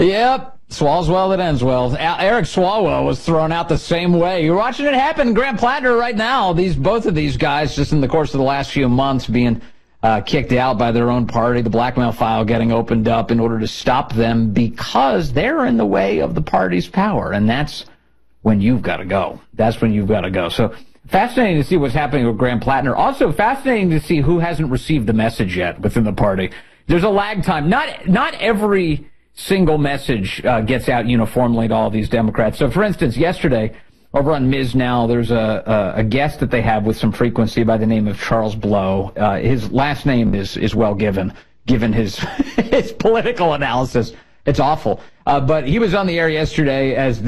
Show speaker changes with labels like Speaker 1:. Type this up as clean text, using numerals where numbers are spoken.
Speaker 1: Yep. Swallows well that ends well. Eric Swalwell was thrown out the same way. You're watching it happen in Grant Plattner right now. Both of these guys, just in the course of the last few months, being kicked out by their own party, the blackmail file getting opened up in order to stop them because they're in the way of the party's power. And that's when you've got to go. That's when you've got to go. So fascinating to see what's happening with Grant Plattner. Also fascinating to see who hasn't received the message yet within the party. There's a lag time. Not every single message gets out uniformly to all these Democrats. So, for instance, yesterday, over on Ms. Now, there's a guest that they have with some frequency by the name of Charles Blow. His last name is well given his his political analysis. It's awful. But he was on the air yesterday as